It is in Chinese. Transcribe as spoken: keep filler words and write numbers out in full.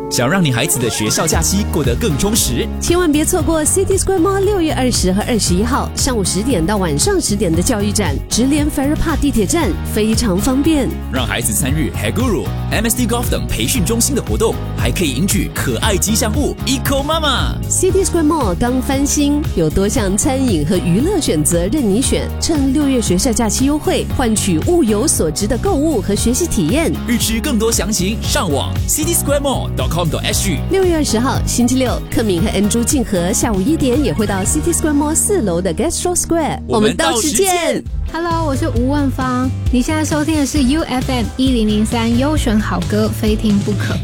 想让你孩子的学校假期过得更充实， 千万别错过 City Square Mall 六月二十和二十一号上午十点到晚上十点的教育展，直连 Farrer Park 地铁站，非常方便。 让孩子参与 Haguru、M S D Golf 等培训中心的活动，还可以赢取可爱吉祥物 Eco Mama。 City Square Mall 刚翻新，有多项餐饮和娱乐选择任你选，趁六月学校假期优惠，换取物有所值的购物和学习体验。 预知更多详情，上网 city square mall dot com dot s g。 六月二十号星期六，克敏和 Andrew 静和下午一点也会到 City Square Mall 四楼的 Gastro Square， 我们到时见。 Hello， 我是吴万芳，你现在收听的是 U F M 一零零三优选好歌，非听不可。